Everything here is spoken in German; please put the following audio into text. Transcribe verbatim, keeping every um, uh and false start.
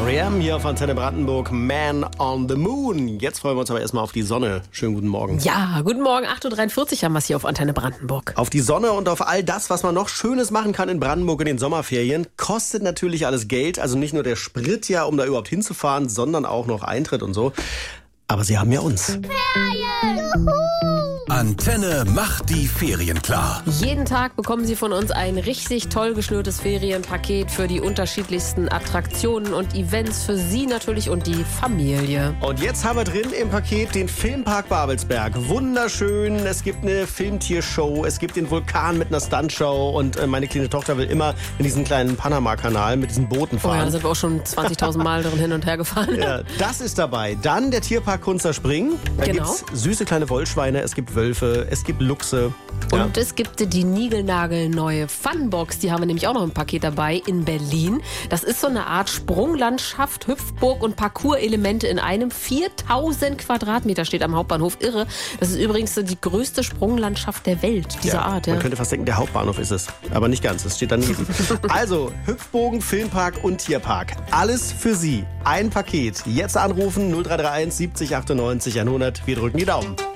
R E M hier auf Antenne Brandenburg, Man on the Moon. Jetzt freuen wir uns aber erstmal auf die Sonne. Schönen guten Morgen. Ja, guten Morgen, acht Uhr dreiundvierzig haben wir es hier auf Antenne Brandenburg. Auf die Sonne und auf all das, was man noch Schönes machen kann in Brandenburg in den Sommerferien, kostet natürlich alles Geld. Also nicht nur der Sprit ja, um da überhaupt hinzufahren, sondern auch noch Eintritt und so. Aber Sie haben ja uns. Ferien! Juhu! Antenne macht die Ferien klar. Jeden Tag bekommen Sie von uns ein richtig toll geschnürtes Ferienpaket für die unterschiedlichsten Attraktionen und Events für Sie natürlich und die Familie. Und jetzt haben wir drin im Paket den Filmpark Babelsberg. Wunderschön, es gibt eine Filmtiershow, es gibt den Vulkan mit einer Stuntshow und äh, meine kleine Tochter will immer in diesen kleinen Panama-Kanal mit diesen Booten Oh ja, fahren. da sind wir auch schon zwanzigtausend Mal drin hin und her gefahren. Ja, das ist dabei. Dann der Tierpark Kunzer Spring. Da Genau. gibt's süße kleine Wollschweine, es gibt Wölfe, es gibt Luchse. Ja. Und es gibt die niegelnagelneue Funbox, die haben wir nämlich auch noch im Paket dabei in Berlin. Das ist so eine Art Sprunglandschaft, Hüpfburg und Parcours-Elemente in einem. viertausend Quadratmeter steht am Hauptbahnhof. Irre. Das ist übrigens die größte Sprunglandschaft der Welt dieser Ja, Art. Ja. Man könnte fast denken, der Hauptbahnhof ist es. Aber nicht ganz, es steht daneben. Also, Hüpfbogen, Filmpark und Tierpark. Alles für Sie. Ein Paket. Jetzt anrufen null drei drei eins siebzig achtundneunzig hundert. Wir drücken die Daumen.